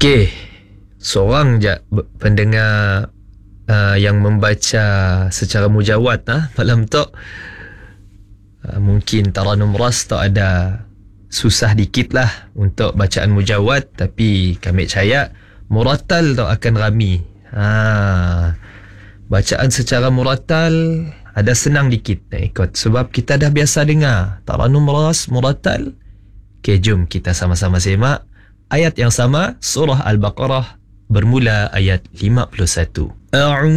Okey, seorang je pendengar yang membaca secara mujawad malam tu. Mungkin Taranum Ras tu ada susah dikit lah untuk bacaan mujawad, tapi kami percaya murattal tu akan rami. Bacaan secara murattal ada senang dikit nak ikut sebab kita dah biasa dengar Taranum Ras murattal. Okey, jom kita sama-sama semak ayat yang sama, surah Al-Baqarah bermula ayat 51.